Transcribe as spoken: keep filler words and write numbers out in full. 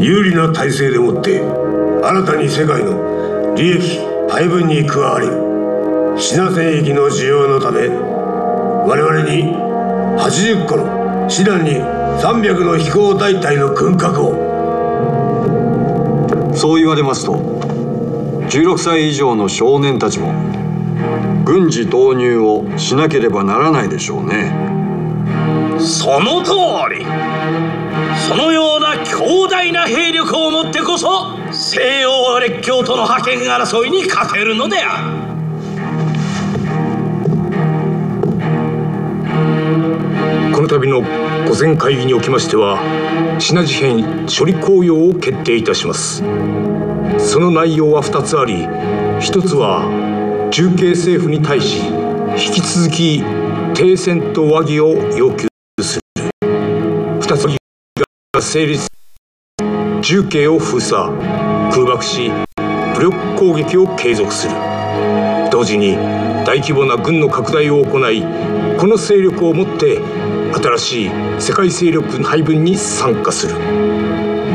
有利な体制でもって新たに世界の利益配分に加わり、シナ戦域の需要のため我々にはちじゅっこの師団にさんびゃくの飛行大隊の軍拡を。 そう言われますと、じゅうろくさい以上の少年たちも軍事導入をしなければならないでしょうね。 その通り。そのような強大な兵力をもってこそ西洋列強との覇権争いに勝てるのである。 この度の御前会議におきましては、シナ事変処理公用を決定いたします。その内容はふたつあり、ひとつは重慶政府に対し引き続き停戦と和議を要求する。ふたつが成立、重慶を封鎖空爆し武力攻撃を継続する。同時に大規模な軍の拡大を行い、この勢力をもって新しい世界勢力配分に参加する。